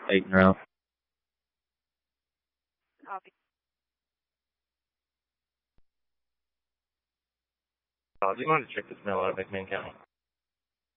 8 en route. Copy. Do you want to check this mail out of McMinn County?